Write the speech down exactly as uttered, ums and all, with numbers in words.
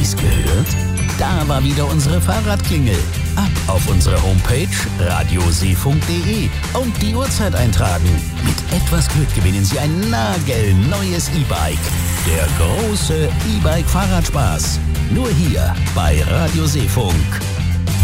Sie's gehört? Da war wieder unsere Fahrradklingel. Ab auf unsere Homepage radioseefunk punkt de und die Uhrzeit eintragen. Mit etwas Glück gewinnen Sie ein nagelneues E-Bike. Der große E-Bike-Fahrradspaß. Nur hier bei Radio Seefunk.